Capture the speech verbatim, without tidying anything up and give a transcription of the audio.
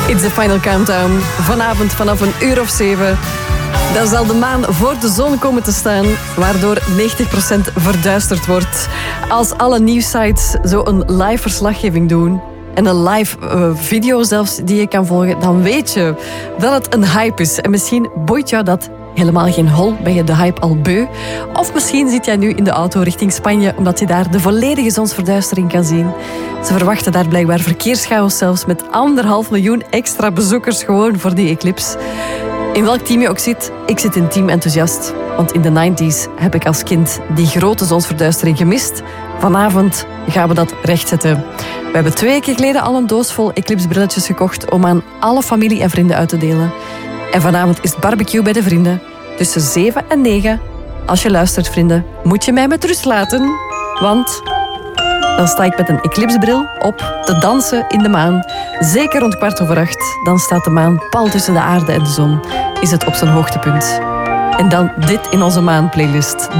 It's the final countdown. Vanavond vanaf een uur of zeven. Dan zal de maan voor de zon komen te staan, waardoor negentig procent verduisterd wordt. Als alle nieuwssites zo een live verslaggeving doen en een live uh, video zelfs die je kan volgen, dan weet je dat het een hype is. En misschien boeit jou dat helemaal geen hol, ben je de hype al beu. Of misschien zit jij nu in de auto richting Spanje, omdat je daar de volledige zonsverduistering kan zien. Ze verwachten daar blijkbaar verkeerschaos zelfs met anderhalf miljoen extra bezoekers gewoon voor die eclipse. In welk team je ook zit, ik zit in team enthousiast. Want in de negentig heb ik als kind die grote zonsverduistering gemist. Vanavond gaan we dat rechtzetten. We hebben twee weken geleden al een doos vol eclipsebrilletjes gekocht om aan alle familie en vrienden uit te delen. En vanavond is het barbecue bij de vrienden. Tussen zeven en negen. Als je luistert, vrienden, moet je mij met rust laten. Want dan sta ik met een eclipsebril op te dansen in de maan. Zeker rond kwart over acht. Dan staat de maan pal tussen de aarde en de zon. Is het op zijn hoogtepunt. En dan dit in onze maanplaylist.